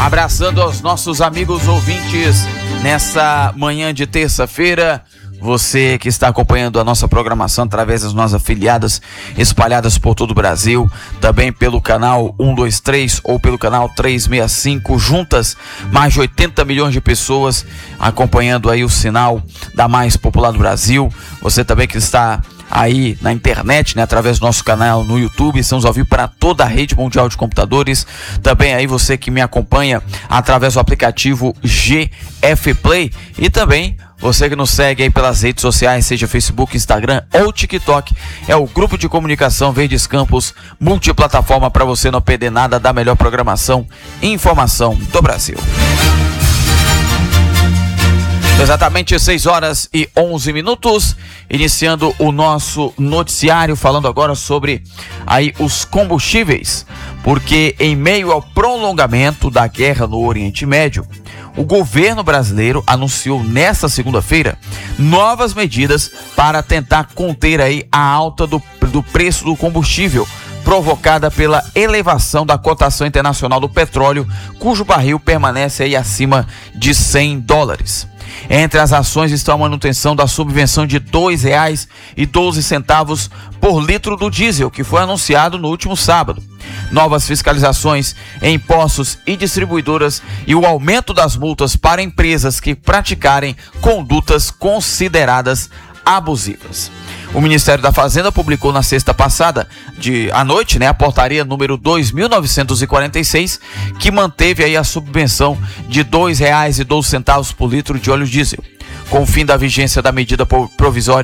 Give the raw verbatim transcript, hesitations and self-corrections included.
Abraçando aos nossos amigos ouvintes nessa manhã de terça-feira. Você que está acompanhando a nossa programação através das nossas afiliadas espalhadas por todo o Brasil, também pelo canal um dois três ou pelo canal trezentos e sessenta e cinco, juntas mais de oitenta milhões de pessoas acompanhando aí o sinal da mais popular do Brasil. Você também que está aí na internet, né, através do nosso canal no YouTube, estamos ao vivo para toda a rede mundial de computadores. Também aí você que me acompanha através do aplicativo G F Play e também você que nos segue aí pelas redes sociais, seja Facebook, Instagram ou TikTok. É o grupo de comunicação Verdes Campos, multiplataforma, para você não perder nada da melhor programação e informação do Brasil. Exatamente seis horas e onze minutos, iniciando o nosso noticiário, falando agora sobre aí os combustíveis, porque em meio ao prolongamento da guerra no Oriente Médio, o governo brasileiro anunciou nesta segunda-feira novas medidas para tentar conter aí a alta do, do preço do combustível, provocada pela elevação da cotação internacional do petróleo, cujo barril permanece aí acima de cem dólares. Entre as ações estão a manutenção da subvenção de dois reais e doze centavos por litro do diesel, que foi anunciado no último sábado. Novas fiscalizações em postos e distribuidoras e o aumento das multas para empresas que praticarem condutas consideradas abusivas. O Ministério da Fazenda publicou na sexta passada, de, à noite, né, a portaria número dois mil novecentos e quarenta e seis, que manteve aí a subvenção de dois reais e doze centavos por litro de óleo diesel. Com o fim da vigência da medida provisória